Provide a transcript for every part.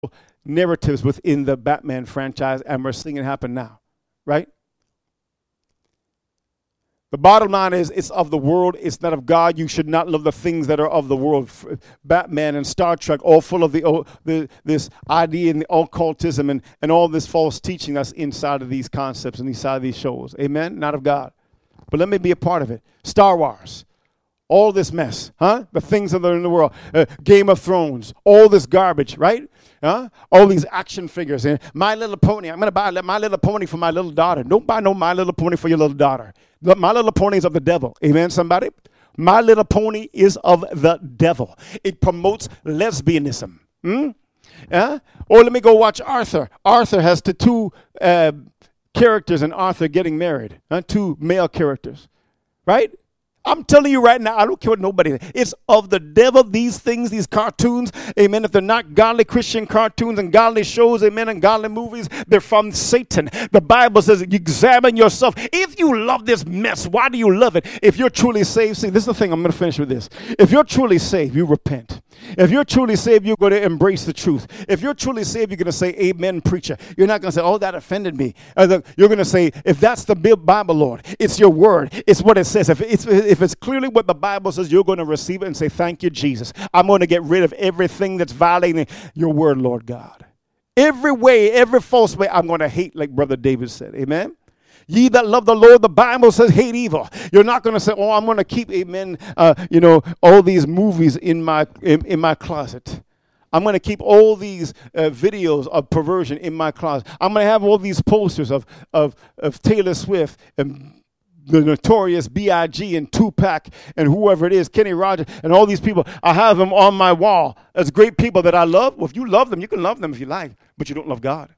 narratives within the Batman franchise, and we're seeing it happen now, right? The bottom line is it's of the world. It's not of God. You should not love the things that are of the world. Batman and Star Trek, all full of this idea and the occultism and all this false teaching that's inside of these concepts and inside of these shows. Amen? Not of God. But let me be a part of it. Star Wars. All this mess, huh? The things that are in the world. Game of Thrones. All this garbage, right? Huh? All these action figures. And My Little Pony. I'm going to buy My Little Pony for my little daughter. Don't buy no My Little Pony for your little daughter. My Little Pony is of the devil. Amen, somebody? My Little Pony is of the devil. It promotes lesbianism. Or let me go watch Arthur. Arthur has the two characters in Arthur getting married. Two male characters. Right? I'm telling you right now, I don't care what nobody. It's of the devil, these things, these cartoons, amen. If they're not godly Christian cartoons and godly shows, amen, and godly movies, they're from Satan. The Bible says, examine yourself. If you love this mess, why do you love it? If you're truly saved, see, this is the thing, I'm going to finish with this. If you're truly saved, you repent. If you're truly saved, you're going to embrace the truth. If you're truly saved, you're going to say, amen, preacher. You're not going to say, oh, that offended me. You're going to say, if that's the Bible, Lord, it's your word. It's what it says. If it's clearly what the Bible says, you're going to receive it and say, thank you, Jesus. I'm going to get rid of everything that's violating your word, Lord God. Every way, every false way, I'm going to hate, like Brother David said. Amen. Ye that love the Lord, the Bible says, hate evil. You're not going to say, oh, I'm going to keep, amen, all these movies in my closet. I'm going to keep all these videos of perversion in my closet. I'm going to have all these posters of Taylor Swift and the Notorious B.I.G. and Tupac and whoever it is, Kenny Rogers, and all these people. I have them on my wall as great people that I love. Well, if you love them, you can love them if you like, but you don't love God.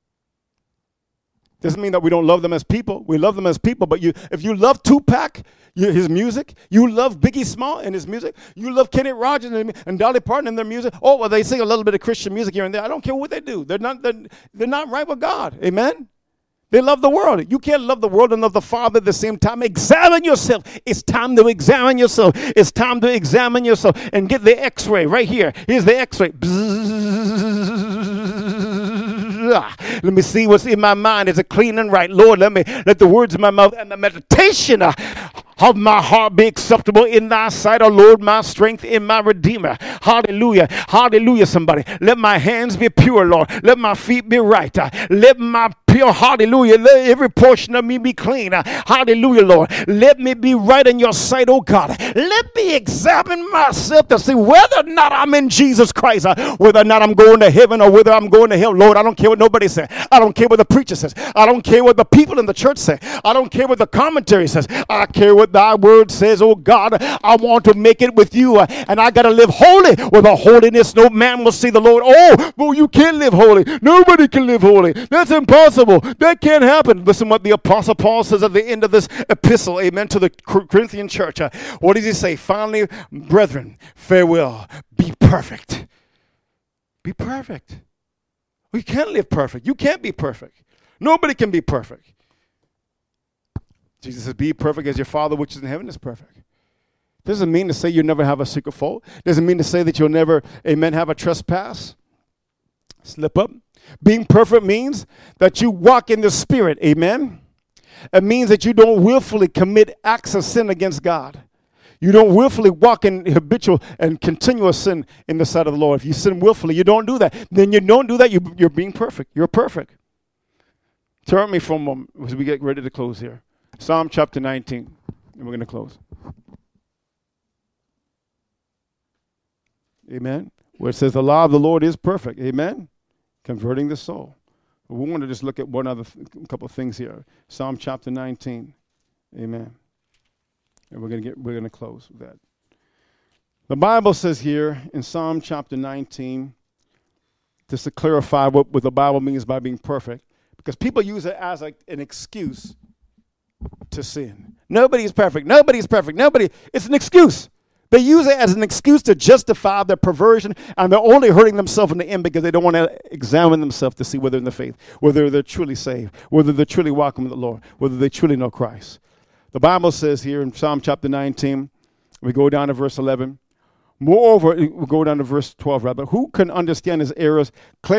Doesn't mean that we don't love them as people. We love them as people, but if you love Tupac, his music, you love Biggie Small and his music, you love Kenny Rogers and Dolly Parton and their music. Oh, well, they sing a little bit of Christian music here and there. I don't care what they do. They're not right with God. Amen? They love the world. You can't love the world and love the Father at the same time. Examine yourself. It's time to examine yourself. It's time to examine yourself and get the x-ray right here. Here's the x-ray. Let me see what's in my mind. Is it clean and right? Lord, let the words of my mouth and the meditation of my heart be acceptable in thy sight, O Lord, my strength in my Redeemer. Hallelujah. Hallelujah, somebody. Let my hands be pure, Lord. Let my feet be right. Let my pure, hallelujah. Let every portion of me be clean. Hallelujah, Lord. Let me be right in your sight, oh God. Let me examine myself to see whether or not I'm in Jesus Christ, whether or not I'm going to heaven or whether I'm going to hell. Lord, I don't care what nobody says. I don't care what the preacher says. I don't care what the people in the church say. I don't care what the commentary says. I care what thy word says, oh God. I want to make it with you, and I got to live holy. With a holiness no man will see the Lord. Oh, well, you can't live holy. Nobody can live holy. That's impossible. That can't happen. Listen what the Apostle Paul says at the end of this epistle, amen, to the Corinthian church. What does he say? Finally, brethren, farewell. Be perfect. Be perfect. We can't live perfect. You can't be perfect. Nobody can be perfect. Jesus says, be perfect as your Father which is in heaven is perfect. Doesn't mean to say you never have a secret fault. Doesn't mean to say that you'll never, amen, have a trespass. Slip up. Being perfect means that you walk in the Spirit, amen. It means that you don't willfully commit acts of sin against God. You don't willfully walk in habitual and continuous sin in the sight of the Lord. If you sin willfully, you don't do that. Then you don't do that, you're being perfect. You're perfect. Turn with me for a moment as we get ready to close here. Psalm chapter 19, and we're going to close. Amen. Where it says the law of the Lord is perfect. Amen. Converting the soul. We want to just look at one other couple of things here. Psalm chapter 19. Amen. And we're going to close with that. The Bible says here in Psalm chapter 19, just to clarify what the Bible means by being perfect, because people use it as an excuse to sin. Nobody's perfect. Nobody's perfect. It's an excuse. They use it as an excuse to justify their perversion, and they're only hurting themselves in the end because they don't want to examine themselves to see whether in the faith, whether they're truly saved, whether they're truly walking with the Lord, whether they truly know Christ. The Bible says here in Psalm chapter 19, we go down to verse 11, Moreover, we'll go down to verse 12, right? But who can understand his errors?